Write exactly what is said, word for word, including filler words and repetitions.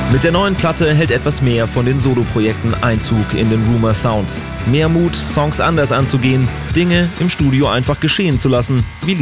Mit der neuen Platte hält etwas mehr von den Soloprojekten Einzug in den Rumour Sound. Mehr Mut, Songs anders anzugehen, Dinge im Studio einfach geschehen zu lassen, wie